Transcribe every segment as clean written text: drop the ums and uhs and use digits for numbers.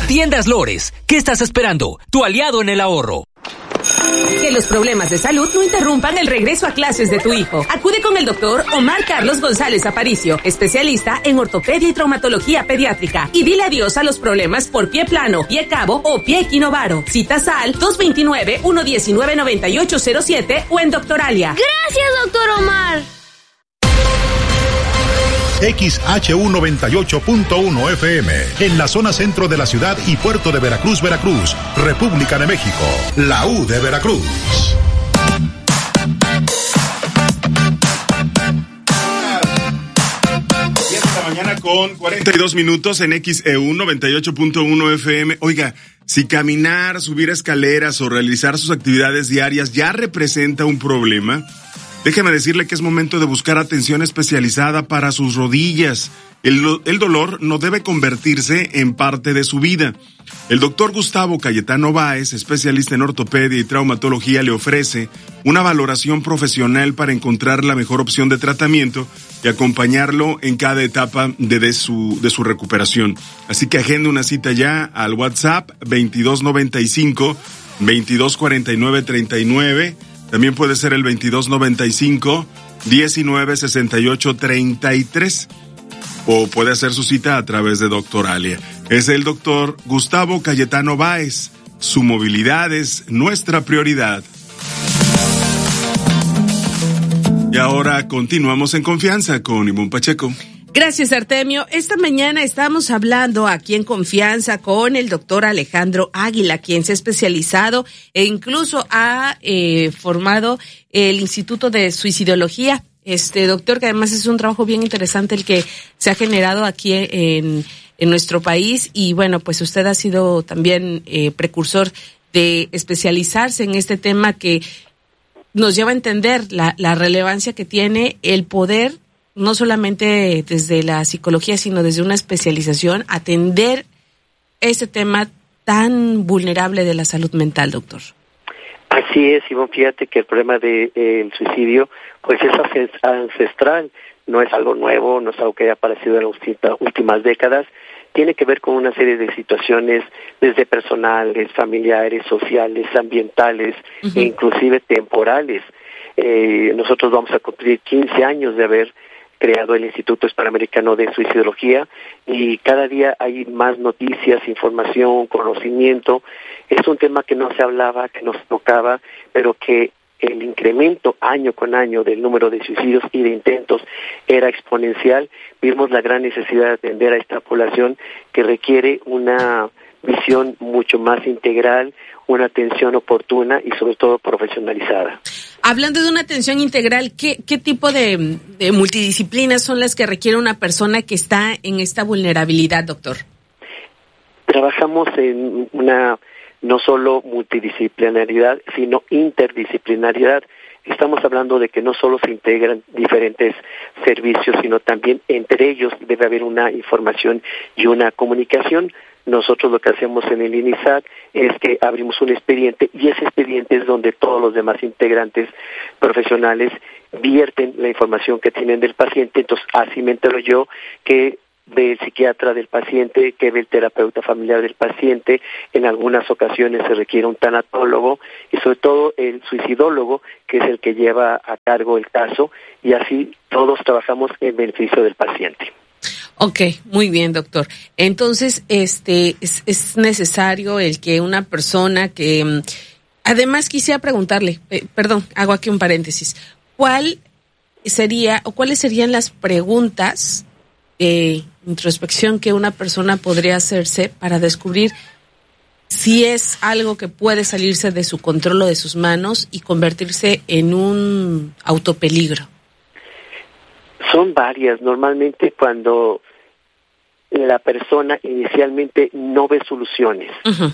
Tiendas Lores, ¿qué estás esperando? Tu aliado en el ahorro. Que los problemas de salud no interrumpan el regreso a clases de tu hijo. Acude con el doctor Omar Carlos González Aparicio, especialista en ortopedia y traumatología pediátrica. Y dile adiós a los problemas por pie plano, pie cabo o pie equinovaro. Citas al 229-119-9807 o en Doctoralia. ¡Gracias, doctor Omar! XHU98.1 FM, en la zona centro de la ciudad y puerto de Veracruz, Veracruz, República de México, la U de Veracruz. Mañana con 42 minutos en XEU 98.1 FM. Oiga, si caminar, subir escaleras o realizar sus actividades diarias ya representa un problema, déjeme decirle que es momento de buscar atención especializada para sus rodillas. El dolor no debe convertirse en parte de su vida. El doctor Gustavo Cayetano Báez, especialista en ortopedia y traumatología, le ofrece una valoración profesional para encontrar la mejor opción de tratamiento y acompañarlo en cada etapa de su recuperación. Así que agende una cita ya al WhatsApp 2295 2249 39. También puede ser el 2295 1968 33. O puede hacer su cita a través de Doctoralia. Es el doctor Gustavo Cayetano Báez. Su movilidad es nuestra prioridad. Y ahora continuamos en confianza con Ivonne Pacheco. Gracias, Artemio. Esta mañana estamos hablando aquí en Confianza con el doctor Alejandro Águila, quien se ha especializado e incluso ha formado el Instituto de Suicidología. Doctor, que además es un trabajo bien interesante el que se ha generado aquí en nuestro país, y bueno, pues usted ha sido también precursor de especializarse en este tema que nos lleva a entender la relevancia que tiene el poder, no solamente desde la psicología, sino desde una especialización, atender este tema tan vulnerable de la salud mental, doctor. Así es, Ivonne, fíjate que el problema del suicidio pues es ancestral, no es algo nuevo, no es algo que haya aparecido en las últimas décadas, tiene que ver con una serie de situaciones desde personales, familiares, sociales, ambientales e inclusive temporales. Nosotros vamos a cumplir 15 años de haber creado el Instituto Hispanoamericano de Suicidología y cada día hay más noticias, información, conocimiento. Es un tema que no se hablaba, que no se tocaba, pero que el incremento año con año del número de suicidios y de intentos era exponencial. Vimos la gran necesidad de atender a esta población que requiere una visión mucho más integral, una atención oportuna y sobre todo profesionalizada. Hablando de una atención integral, ¿qué tipo de multidisciplinas son las que requiere una persona que está en esta vulnerabilidad, doctor? Trabajamos en una no solo multidisciplinaridad, sino interdisciplinaridad. Estamos hablando de que no solo se integran diferentes servicios, sino también entre ellos debe haber una información y una comunicación. Nosotros lo que hacemos en el INISAC es que abrimos un expediente y ese expediente es donde todos los demás integrantes profesionales vierten la información que tienen del paciente. Entonces, así me entero yo que ve el psiquiatra del paciente, que ve el terapeuta familiar del paciente, en algunas ocasiones se requiere un tanatólogo y sobre todo el suicidólogo, que es el que lleva a cargo el caso, y así todos trabajamos en beneficio del paciente. Ok, muy bien, doctor. Entonces, es necesario el que una persona que... Además, quisiera preguntarle, hago aquí un paréntesis, ¿cuáles serían las preguntas de introspección que una persona podría hacerse para descubrir si es algo que puede salirse de su control o de sus manos y convertirse en un autopeligro? Son varias. Normalmente cuando la persona inicialmente no ve soluciones. Uh-huh.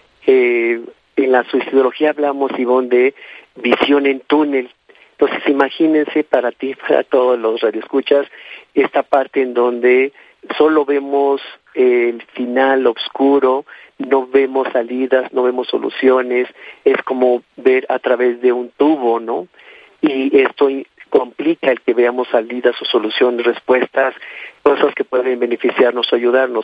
En la suicidología hablamos, Ivonne, de visión en túnel. Entonces, imagínense para ti, para todos los radioescuchas, esta parte en donde solo vemos el final oscuro, no vemos salidas, no vemos soluciones, es como ver a través de un tubo, ¿no? Y esto complica el que veamos salidas o soluciones, respuestas, cosas que pueden beneficiarnos o ayudarnos.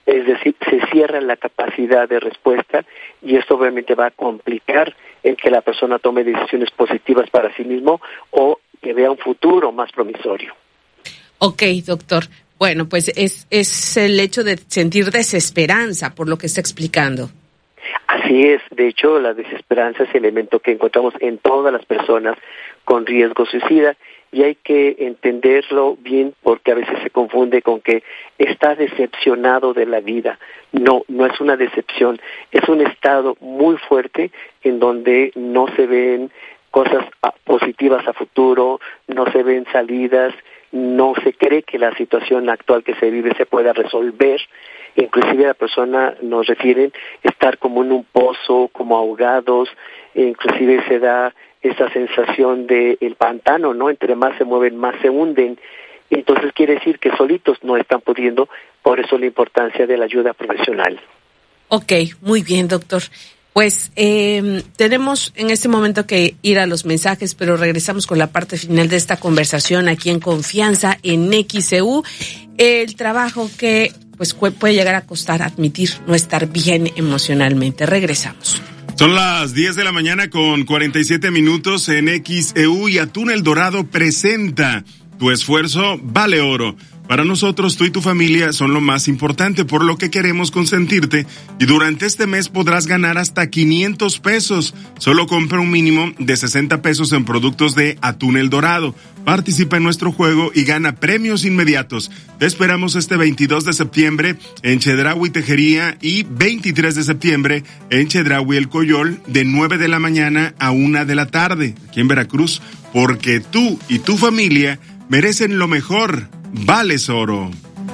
es decir, se cierra la capacidad de respuesta y esto obviamente va a complicar el que la persona tome decisiones positivas para sí mismo o que vea un futuro más promisorio. Ok, doctor. Bueno, pues es el hecho de sentir desesperanza por lo que está explicando. Así es, de hecho la desesperanza es el elemento que encontramos en todas las personas con riesgo suicida y hay que entenderlo bien porque a veces se confunde con que está decepcionado de la vida. No es una decepción, es un estado muy fuerte en donde no se ven cosas positivas a futuro, no se ven salidas, no se cree que la situación actual que se vive se pueda resolver. Inclusive la persona nos refieren estar como en un pozo, como ahogados, inclusive se da esa sensación de el pantano, ¿no? Entre más se mueven, más se hunden. Entonces quiere decir que solitos no están pudiendo, por eso la importancia de la ayuda profesional. Ok, muy bien, doctor. Pues tenemos en este momento que ir a los mensajes, pero regresamos con la parte final de esta conversación aquí en Confianza en XEU. El trabajo que pues puede llegar a costar admitir no estar bien emocionalmente. Regresamos. Son las 10 de la mañana con 47 minutos en XEU y Atún El Dorado presenta Tu esfuerzo vale oro. Para nosotros, tú y tu familia son lo más importante, por lo que queremos consentirte y durante este mes podrás ganar hasta 500 pesos. Solo compra un mínimo de 60 pesos en productos de Atún El Dorado. Participa en nuestro juego y gana premios inmediatos. Te esperamos este 22 de septiembre en Chedraui Tejería y 23 de septiembre en Chedraui El Coyol de 9 de la mañana a 1 de la tarde, aquí en Veracruz, porque tú y tu familia merecen lo mejor. Vales oro.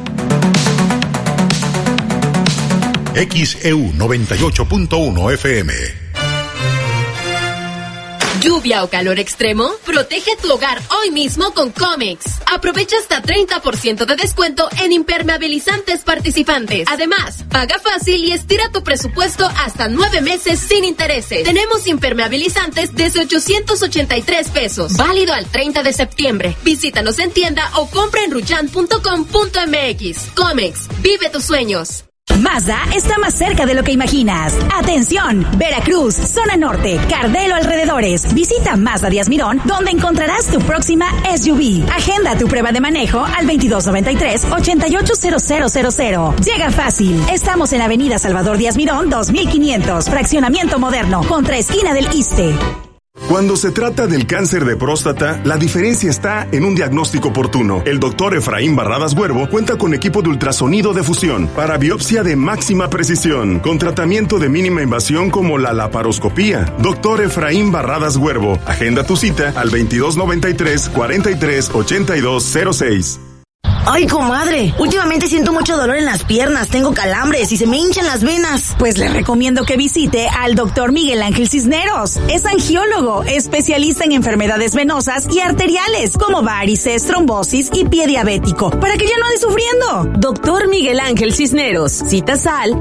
XEU 98.1 FM. ¿Lluvia o calor extremo? Protege tu hogar hoy mismo con Comex. Aprovecha hasta 30% de descuento en impermeabilizantes participantes. Además, paga fácil y estira tu presupuesto hasta 9 meses sin intereses. Tenemos impermeabilizantes desde 883 pesos. Válido al 30 de septiembre. Visítanos en tienda o compra en ruyan.com.mx. Comex, vive tus sueños. Mazda está más cerca de lo que imaginas. Atención, Veracruz, zona norte, Cardelo alrededores. Visita Mazda Díaz Mirón, donde encontrarás tu próxima SUV. Agenda tu prueba de manejo al 2293-880000. Llega fácil. Estamos en Avenida Salvador Díaz Mirón, 2500, fraccionamiento moderno, contra esquina del Iste. Cuando se trata del cáncer de próstata, la diferencia está en un diagnóstico oportuno. El doctor Efraín Barradas Huervo cuenta con equipo de ultrasonido de fusión para biopsia de máxima precisión, con tratamiento de mínima invasión como la laparoscopía. Doctor Efraín Barradas Huervo, agenda tu cita al 2293-438206. Ay, comadre, últimamente siento mucho dolor en las piernas, tengo calambres y se me hinchan las venas. Pues le recomiendo que visite al doctor Miguel Ángel Cisneros. Es angiólogo, especialista en enfermedades venosas y arteriales, como varices, trombosis y pie diabético, para que ya no ande sufriendo. Doctor Miguel Ángel Cisneros, citas al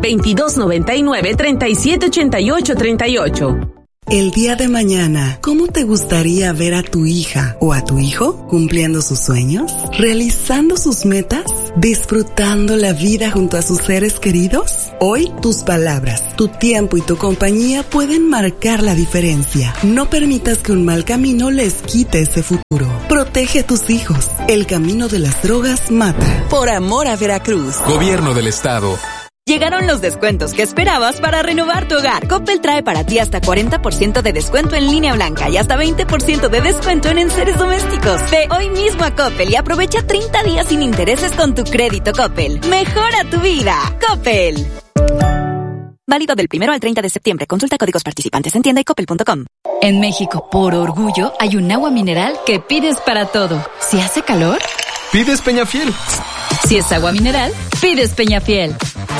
2299-378838. El día de mañana, ¿cómo te gustaría ver a tu hija o a tu hijo cumpliendo sus sueños, realizando sus metas, disfrutando la vida junto a sus seres queridos? Hoy, tus palabras, tu tiempo y tu compañía pueden marcar la diferencia. No permitas que un mal camino les quite ese futuro. Protege a tus hijos. El camino de las drogas mata. Por amor a Veracruz. Gobierno del Estado. Llegaron los descuentos que esperabas para renovar tu hogar. Coppel trae para ti hasta 40% de descuento en línea blanca y hasta 20% de descuento en enseres domésticos. Ve hoy mismo a Coppel y aprovecha 30 días sin intereses con tu crédito Coppel. Mejora tu vida. Coppel. Válido del 1 al 30 de septiembre. Consulta códigos participantes en tienda y coppel.com. En México, por orgullo, hay un agua mineral que pides para todo. Si hace calor, pides Peñafiel. Si es agua mineral, pides Peñafiel.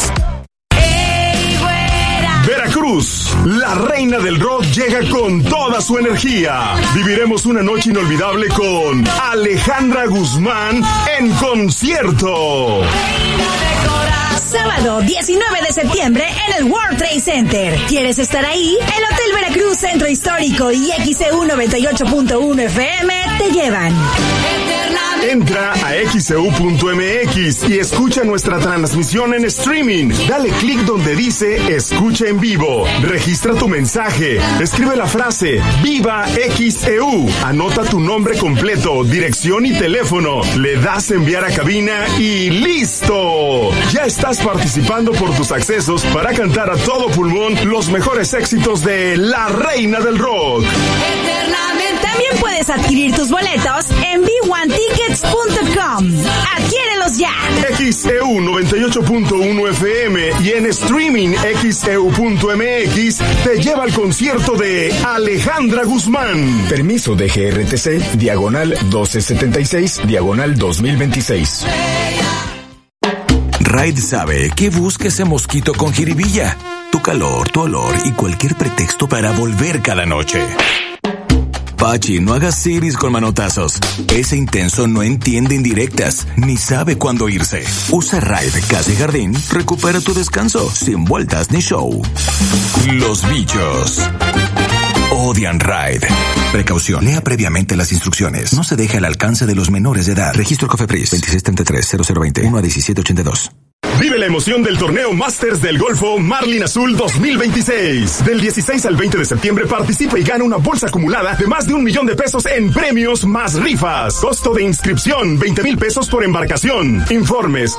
Veracruz, la reina del rock llega con toda su energía. Viviremos una noche inolvidable con Alejandra Guzmán en concierto. Sábado 19 de septiembre en el World Trade Center. ¿Quieres estar ahí? El Hotel Veracruz Centro Histórico y XEU 98.1 FM te llevan. Eternamente. Entra a XEU.mx y escucha nuestra transmisión en streaming. Dale clic donde dice Escucha en vivo. Registra tu mensaje. Escribe la frase Viva XEU. Anota tu nombre completo, dirección y teléfono. Le das enviar a cabina y ¡listo! Ya estás participando por tus accesos para cantar a todo pulmón los mejores éxitos de la reina del rock. También puedes adquirir tus boletos en b1tickets.com. ¡Adquiérelos ya! XEU 98.1 FM y en streaming XEU.mx te lleva al concierto de Alejandra Guzmán. Permiso de GRTC, diagonal 1276, diagonal 2026. Raid sabe que busca ese mosquito con jiribilla, tu calor, tu olor y cualquier pretexto para volver cada noche. Pachi, no hagas siris con manotazos. Ese intenso no entiende indirectas, ni sabe cuándo irse. Usa Raid Casa y Jardín, recupera tu descanso, sin vueltas ni show. Los bichos odian Raid. Precaución, lea previamente las instrucciones. No se deje al alcance de los menores de edad. Registro COFEPRIS 2633-0020 1-1782. Vive la emoción del torneo Masters del Golfo Marlin Azul 2026. Del 16 al 20 de septiembre participa y gana una bolsa acumulada de más de $1 millón en premios más rifas. Costo de inscripción $20,000 por embarcación. Informes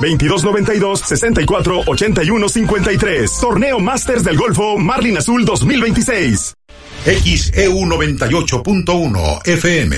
2292-648153. Torneo Masters del Golfo Marlin Azul 2026. XEU 98.1 FM.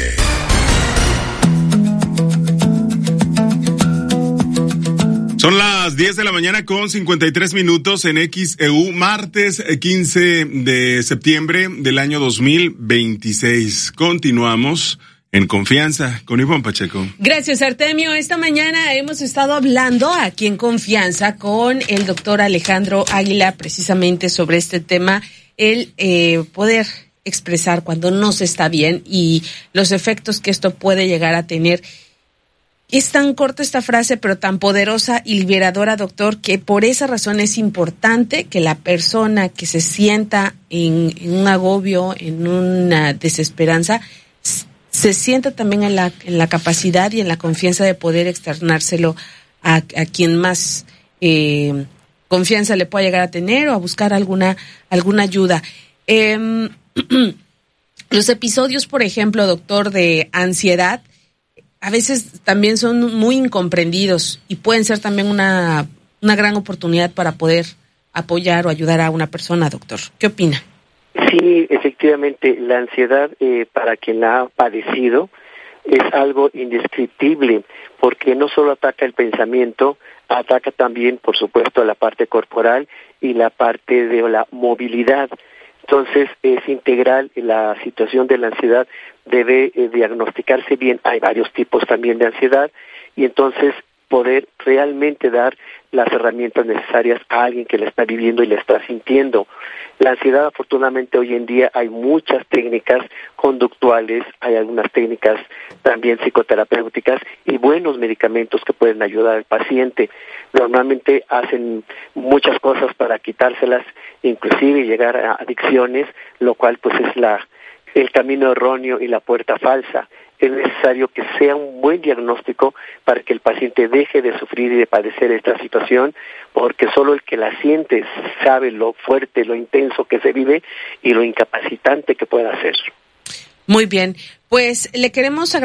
Son las 10 de la mañana con 53 minutos en XEU, martes 15 de septiembre del año 2026. Continuamos en Confianza con Ivonne Pacheco. Gracias, Artemio. Esta mañana hemos estado hablando aquí en Confianza con el doctor Alejandro Águila precisamente sobre este tema, el poder expresar cuando no se está bien y los efectos que esto puede llegar a tener. Es tan corta esta frase, pero tan poderosa y liberadora, doctor, que por esa razón es importante que la persona que se sienta en un agobio, en una desesperanza, se sienta también en la capacidad y en la confianza de poder externárselo a quien más confianza le pueda llegar a tener o a buscar alguna ayuda. Los episodios, por ejemplo, doctor, de ansiedad, a veces también son muy incomprendidos y pueden ser también una gran oportunidad para poder apoyar o ayudar a una persona, doctor. ¿Qué opina? Sí, efectivamente, la ansiedad para quien la ha padecido es algo indescriptible porque no solo ataca el pensamiento, ataca también, por supuesto, la parte corporal y la parte de la movilidad. Entonces, es integral. La situación de la ansiedad debe diagnosticarse bien. Hay varios tipos también de ansiedad y entonces poder realmente dar las herramientas necesarias a alguien que la está viviendo y la está sintiendo. La ansiedad, afortunadamente, hoy en día hay muchas técnicas conductuales, hay algunas técnicas también psicoterapéuticas y buenos medicamentos que pueden ayudar al paciente. Normalmente hacen muchas cosas para quitárselas, inclusive llegar a adicciones, lo cual pues es el camino erróneo y la puerta falsa. Es necesario que sea un buen diagnóstico para que el paciente deje de sufrir y de padecer esta situación, porque solo el que la siente sabe lo fuerte, lo intenso que se vive y lo incapacitante que pueda ser. Muy bien, pues le queremos agradecer